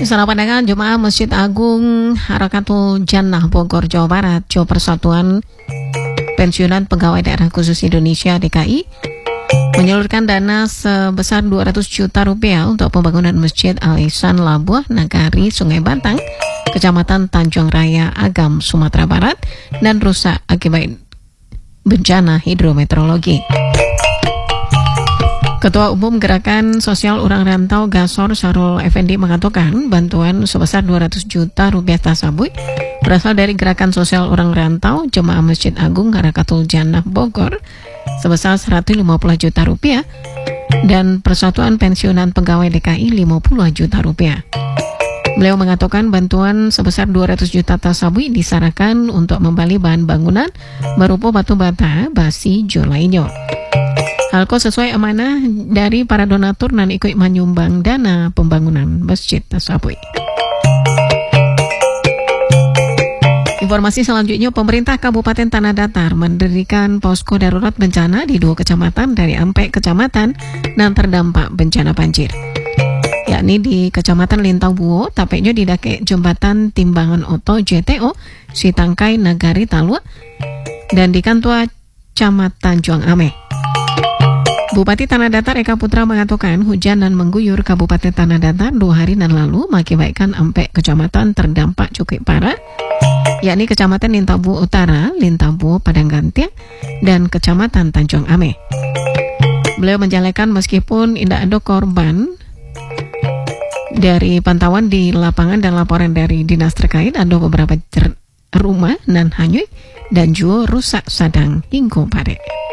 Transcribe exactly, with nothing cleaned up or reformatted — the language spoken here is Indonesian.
Salah pandangan Jemaah Masjid Agung Harakatul Jannah Bogor, Jawa Barat, Jo Persatuan Pensiunan Pegawai Daerah Khusus Indonesia D K I menyalurkan dana sebesar dua ratus juta rupiah untuk pembangunan Masjid Al-Ihsan Labuh Nagari, Sungai Bantang, Kecamatan Tanjung Raya, Agam, Sumatera Barat, dan rusak akibat bencana hidrometeorologi. Ketua Umum Gerakan Sosial Orang Rantau Gasor Sarul Effendi mengatakan bantuan sebesar dua ratus juta rupiah tersebut berasal dari Gerakan Sosial Orang Rantau Jemaah Masjid Agung Harakatul Jannah Bogor sebesar seratus lima puluh juta rupiah dan Persatuan Pensiunan Pegawai D K I lima puluh juta rupiah. Beliau mengatakan bantuan sebesar dua ratus juta tersebut disarankan untuk membeli bahan bangunan berupa batu bata, basi, jo lainnya. Halko sesuai amanah dari para donatur dan ikut menyumbang dana pembangunan masjid tersebut. Informasi selanjutnya, pemerintah Kabupaten Tanah Datar mendirikan posko darurat bencana di dua kecamatan dari empat kecamatan yang terdampak bencana banjir, yakni di Kecamatan Lintau Buo, tapeknya di dake Jembatan Timbangan Oto J T O, Sitangkai Nagari Talua, dan di Kantua Camat Tanjung Ame. Bupati Tanah Datar Eka Putra mengatakan hujan dan mengguyur Kabupaten Tanah Datar dua hari dan lalu mengakibatkan empat kecamatan terdampak cukup parah, yakni Kecamatan Lintabu Utara, Lintabu Padang Gantiang, dan Kecamatan Tanjung Ame. Beliau menjelaskan meskipun tidak ada korban, dari pantauan di lapangan dan laporan dari dinas terkait ada beberapa rumah nan hanyut dan juga rusak sedang hingga parah.